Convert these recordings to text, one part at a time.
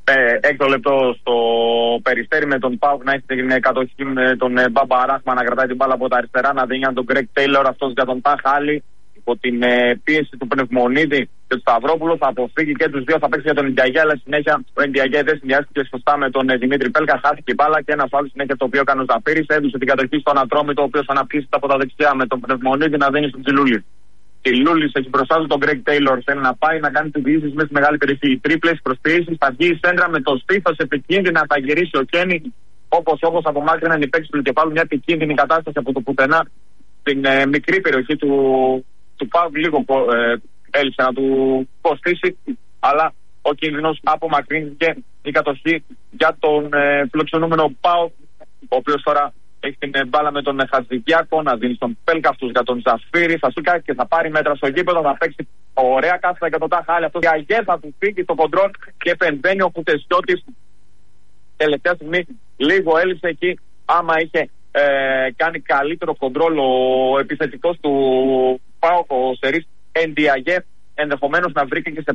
έκτο λεπτό στο Περιστέρι με τον Πάουκ να έχει την κατοχή με τον Μπάμπα Ράχμα να κρατάει την μπάλα από τα αριστερά, να δίνει τον Γκρέγκ Τέιλορ, αυτός για τον Ταχάλη υπό την πίεση του Πνευμονίδη και του Σταυρόπουλου. Θα αποφύγει και τους δύο, θα παίξει για τον Ιντιαγέ, αλλά συνέχεια ο Ιντιαγέ δεν συνδυάστηκε σωστά με τον Δημήτρη Πέλκα. Χάθηκε η μπάλα και ένα φάουλ συνέχεια το οποίο έκανε ο Ζαφύρης. Έδωσε την κατοχή στον Ατρόμητο, ο οποίος αναπτύσσεται από τα δεξιά με τον Πνευμονίδη να δίνει στον Τζιλούλη. Λούλης έχει μπροστά του τον Γκρέγκ Τέιλορ. Θέλει να πάει να κάνει τις διοίκησεις μέσα στη μεγάλη περιοχή. Οι τρίπλες προσποιήσεις, θα βγει η σέντρα με το στήθος επικίνδυνα, θα γυρίσει ο Κένι. Όπως απομάκρυναν οι παίκτες του κεφάλου, μια επικίνδυνη κατάσταση από το πουθενά στην μικρή περιοχή του Πάουκ. Λίγο έλειψε να του κοστίσει, αλλά ο κίνδυνος απομακρύνθηκε. Η κατοχή για τον φιλοξενούμενο Πάουκ, ο οποίος τώρα έχει την μπάλα με τον Χατζηγιάκο να δίνει στον Πέλκα, αυτούς για τον Ζαφύρη. Θα σούκα και θα πάρει μέτρα στο γήπεδο. Θα παίξει ωραία κάθετα για τον Ταχάλη. Αυτό για αγέ θα του φύγει στο κοντρόλ και επεμβαίνει ο Κουτεσιώτης. Τελευταία στιγμή λίγο έλειψε εκεί. Άμα είχε κάνει καλύτερο κοντρόλ ο επιθετικός του ΠΑΟΚ, ο Σερίς Εντιαγέ, ενδεχομένως να βρήκε και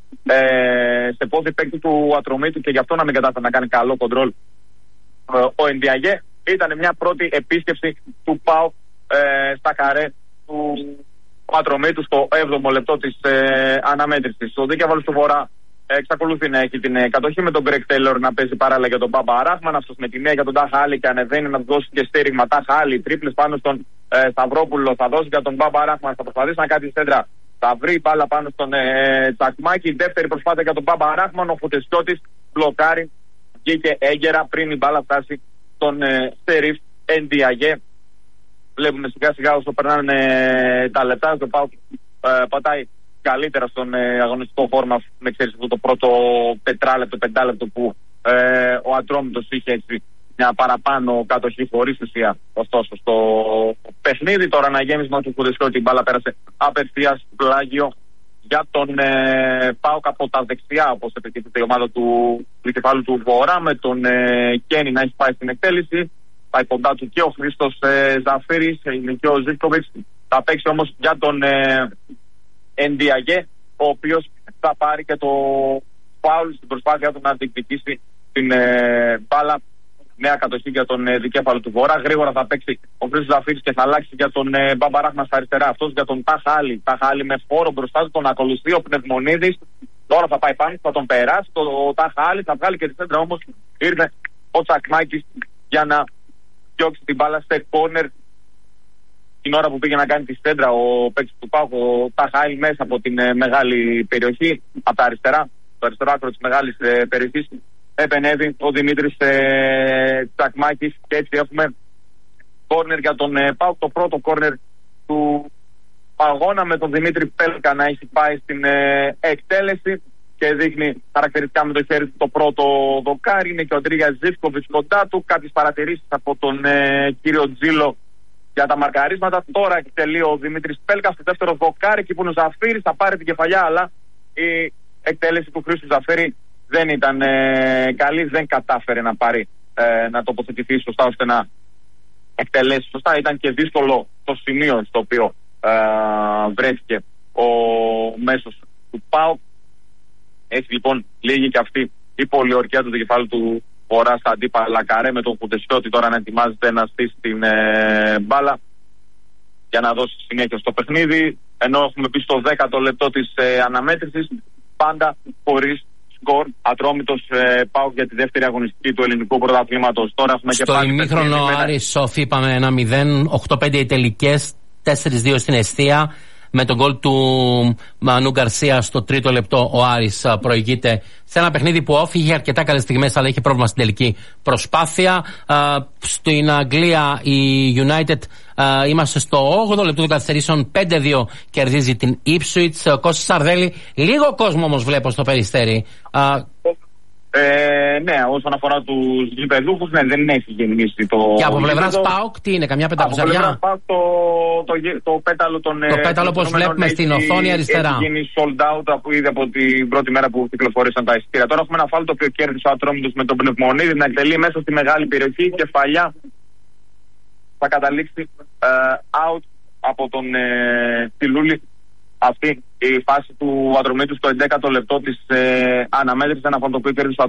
σε πόδι παίκτη του Ατρομήτου και γι' αυτό να μην κατάφερε να κάνει καλό κοντρόλ ο Εντιαγέ. Ήταν μια πρώτη επίσκεψη του ΠΑΟΚ στα καρέ του Ατρομήτου στο 7ο λεπτό της αναμέτρησης. Ο Δίκαιβαλος του Βορρά εξακολουθεί να έχει την κατοχή με τον Γκρέγκ Τέιλορ να παίζει παράλληλα για τον Μπάμπα Ράχμαν. Αυτός με τη νέα για τον Ταχάλη και ανεβαίνει να του δώσει και στήριγμα. Ταχάλη, τρίπλες πάνω στον Σταυρόπουλο. Θα δώσει για τον Μπάμπα Ράχμαν. Θα προσπαθήσει να κάνει σέντρα. Θα βρει μπάλα πάνω στον Τσακμάκη. Δεύτερη προσπάθεια για τον Μπάμπα Ράχμαν. Ο Φωτεστιώτης μπλοκάρει. Βγήκε έγκαιρα πριν η μπάλα φτάσει στον Σερίφ Εντιαγέ. Βλέπουμε σιγά σιγά όσο περνάνε τα λεπτά. Το ΠΑΟΚ πατάει καλύτερα στον αγωνιστικό φόρμα, με εξαίρεση αυτό το πρώτο πεντάλεπτο που ο Ατρόμητος είχε έτσι μια παραπάνω κατοχή χωρίς ουσία. Ωστόσο στο παιχνίδι το αναγέμισμα του Κουδεσιώτη, η μπάλα πέρασε απευθείας πλάγιο για τον ΠΑΟΚ από τα δεξιά, όπως επιτίθεται η ομάδα του κεφάλου του Βορρά, με τον Κένι να έχει πάει στην εκτέλεση. Πάει κοντά του και ο Χρήστος Ζαφύρης, είναι και ο Ζίβκοβιτς. Θα παίξει όμως για τον Εντιαγέ, ο οποίος θα πάρει και το φάουλ στην προσπάθεια του να διεκδικήσει την μπάλα. Νέα κατοχή για τον δικέφαλο του Βορρά. Γρήγορα θα παίξει ο Χρήστος Ζαφύρης και θα αλλάξει για τον Μπαμπαράχμα στα αριστερά. Αυτός για τον Ταχάλη. Ταχάλη με φόρο μπροστά του, τον ακολουθεί ο Πνευμονίδης. Τώρα θα πάει πάνω, θα τον περάσει. Το Ταχάλη θα βγάλει και τη σέντρα, όμως ήρθε ο Τσακμάκης για να διώξει την μπάλα σε κόρνερ. Την ώρα που πήγε να κάνει τη σέντρα ο παίκτης του ΠΑΟΚ, ο Ταχάλη, μέσα από την μεγάλη περιοχή, από τα αριστερά, το αριστερό άκρο της μεγάλης περιοχής, επενέβη ο Δημήτρης Τσακμάκης και έτσι έχουμε κόρνερ για τον ΠΑΟΚ. Το πρώτο κόρνερ του αγώνα, με τον Δημήτρη Πέλκα να έχει πάει στην εκτέλεση και δείχνει χαρακτηριστικά με το χέρι του το πρώτο δοκάρι. Είναι και ο Ντρίγιας Ζίβκοβιτς κοντά του. Κάποιες παρατηρήσεις από τον κύριο Τζίλο για τα μαρκαρίσματα. Τώρα εκτελεί ο Δημήτρης Πέλκα στο δεύτερο δοκάρι, εκεί που είναι ο Ζαφύρης, θα πάρει την κεφαλιά, αλλά η εκτέλεση του Χρήστου Ζαφύρη δεν ήταν καλή, δεν κατάφερε να πάρει να τοποθετηθεί σωστά ώστε να εκτελέσει σωστά. Ήταν και δύσκολο το σημείο στο οποίο βρέθηκε ο μέσος του ΠΑΟΚ. Έτσι λοιπόν λίγη και αυτή η πολιορκία του δικεφάλου του Βορρά στα αντίπαλα καρέ, με τον Κουτεσιώτη τώρα να ετοιμάζεται να στήσει την μπάλα για να δώσει συνέχεια στο παιχνίδι, ενώ έχουμε πει στο 10ο λεπτό της αναμέτρησης, πάντα χωρίς σκορ. Ατρόμητος ΠΑΟΚ για τη δεύτερη αγωνιστική του ελληνικού πρωταθλήματος. Τώρα έχουμε στο και πάλι ημίχρονο Άρης Σόφι είπαμε 1-0, 8-5 οι τελικές, 4-2 στην εστία. Με τον γκολ του Μανού Γκαρσία στο 3ο λεπτό ο Άρης προηγείται σε ένα παιχνίδι που όφυγε αρκετά καλές στιγμές, αλλά είχε πρόβλημα στην τελική προσπάθεια. Στην Αγγλία η United είμαστε στο 8ο λεπτό των καθυστερήσεων, 5-2 κερδίζει την Ipswich. Κώστας Σαρδέλη, λίγο κόσμο όμως βλέπω στο Περιστέρι. Ναι, όσον αφορά τους γηπεδούχους, ναι, δεν έχει γεννήσει το. Και από πλευράς ΠΑΟΚ, τι είναι, καμιά πεντακοσαριά? Από πλευράς ΠΑΟΚ το πέταλο των. Το πέταλο, όπως βλέπουμε στην οθόνη αριστερά. Έχει γίνει sold out ήδη από την πρώτη μέρα που κυκλοφορήσαν τα εισιτήρια. Τώρα έχουμε ένα φάουλ το οποίο κέρδισε ο Ατρόμητος με τον Πνευμονίδη να εκτελεί μέσα στη μεγάλη περιοχή. Κεφαλιά θα καταλήξει out από τον Τιλούλη. Αυτή η φάση του Ατρομήτου στο 11ο λεπτό της αναμέτρησης, ένα φάουλ το οποίο κέρδισε